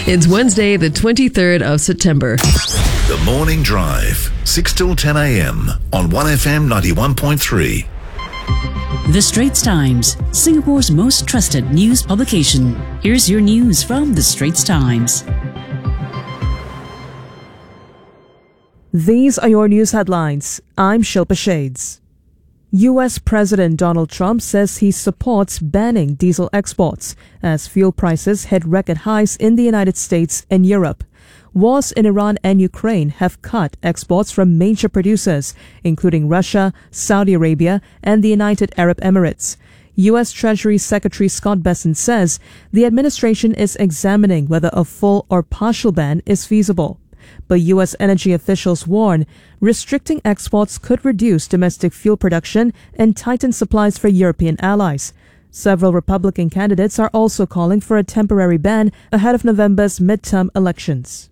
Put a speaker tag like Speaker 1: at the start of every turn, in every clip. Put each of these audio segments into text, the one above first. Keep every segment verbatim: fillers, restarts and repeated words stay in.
Speaker 1: It's Wednesday, the twenty-third of September.
Speaker 2: The Morning Drive, six till ten a.m. on one F M ninety-one point three.
Speaker 3: The Straits Times, Singapore's most trusted news publication. Here's your news from The Straits Times.
Speaker 4: These are your news headlines. I'm Shilpa Shades. U S President Donald Trump says he supports banning diesel exports as fuel prices hit record highs in the United States and Europe. Wars in Iran and Ukraine have cut exports from major producers, including Russia, Saudi Arabia, and the United Arab Emirates. U S Treasury Secretary Scott Bessent says the administration is examining whether a full or partial ban is feasible. But U S energy officials warn restricting exports could reduce domestic fuel production and tighten supplies for European allies. Several Republican candidates are also calling for a temporary ban ahead of November's midterm elections.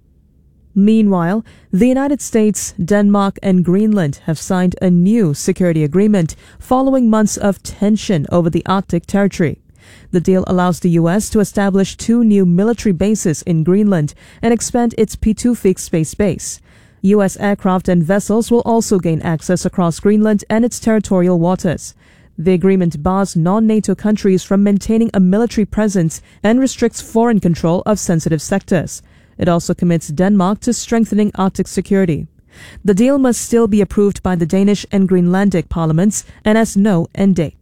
Speaker 4: Meanwhile, the United States, Denmark, and Greenland have signed a new security agreement following months of tension over the Arctic territory. The deal allows the U S to establish two new military bases in Greenland and expand its Pituffik space base. U S aircraft and vessels will also gain access across Greenland and its territorial waters. The agreement bars non-NATO countries from maintaining a military presence and restricts foreign control of sensitive sectors. It also commits Denmark to strengthening Arctic security. The deal must still be approved by the Danish and Greenlandic parliaments and has no end date.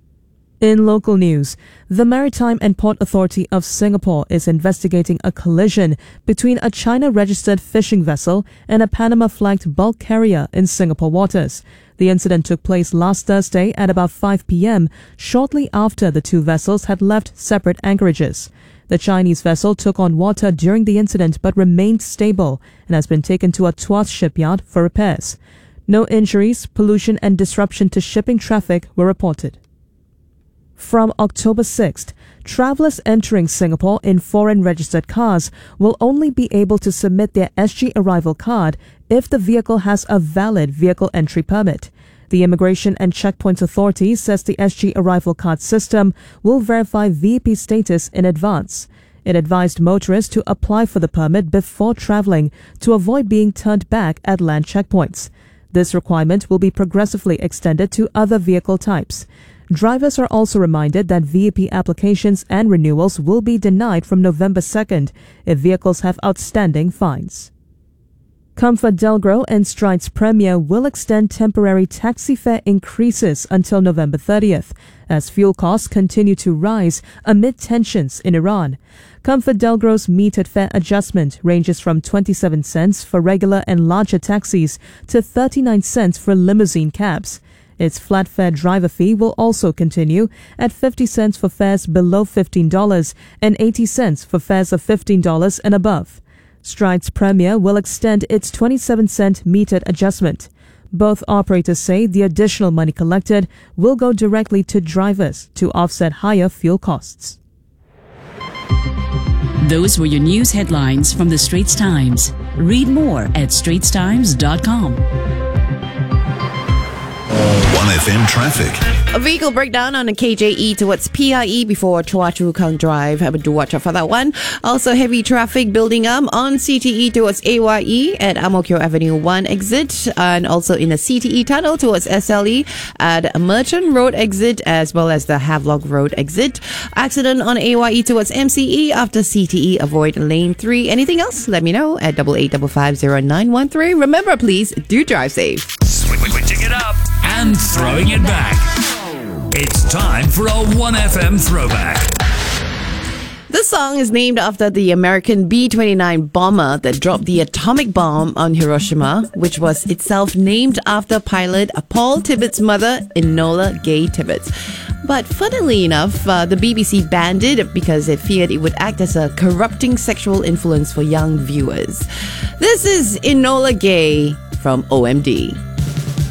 Speaker 4: In local news, the Maritime and Port Authority of Singapore is investigating a collision between a China-registered fishing vessel and a Panama-flagged bulk carrier in Singapore waters. The incident took place last Thursday at about five p.m., shortly after the two vessels had left separate anchorages. The Chinese vessel took on water during the incident but remained stable and has been taken to a Tuas shipyard for repairs. No injuries, pollution, and disruption to shipping traffic were reported. From October sixth, travelers entering Singapore in foreign registered cars will only be able to submit their S G arrival card if the vehicle has a valid vehicle entry permit. The Immigration and Checkpoints Authority says the S G arrival card system will verify V I P status in advance. It advised motorists to apply for the permit before traveling to avoid being turned back at land checkpoints. This requirement will be progressively extended to other vehicle types. Drivers are also reminded that V I P applications and renewals will be denied from November second if vehicles have outstanding fines. ComfortDelGro and Strides Premier will extend temporary taxi fare increases until November thirtieth as fuel costs continue to rise amid tensions in Iran. ComfortDelGro's metered fare adjustment ranges from twenty-seven cents for regular and larger taxis to thirty-nine cents for limousine cabs. Its flat fare driver fee will also continue at fifty cents for fares below fifteen dollars and eighty cents for fares of fifteen dollars and above. Strides Premier will extend its twenty-seven cent metered adjustment. Both operators say the additional money collected will go directly to drivers to offset higher fuel costs.
Speaker 3: Those were your news headlines from The Straits Times. Read more at straits times dot com.
Speaker 2: one F M traffic.
Speaker 5: A vehicle breakdown on the K J E towards P I E before Chua Chu Kang Drive. Have to watch out for that one. Also, heavy traffic building up on C T E towards A Y E at Ang Mo Kio Avenue one exit, and also in the C T E tunnel towards S L E at Merchant Road exit, as well as the Havelock Road exit. Accident on A Y E towards M C E after C T E. Avoid lane three. Anything else? Let me know at double eight five five zero nine one three. Remember, please do drive safe.
Speaker 6: Switching it up and throwing it back. It's time for a one F M throwback.
Speaker 5: This song is named after the American B twenty-nine bomber that dropped the atomic bomb on Hiroshima, which was itself named after pilot Paul Tibbets' mother, Enola Gay Tibbets. But funnily enough, uh, the B B C banned it because it feared it would act as a corrupting sexual influence for young viewers. This is Enola Gay from O M D.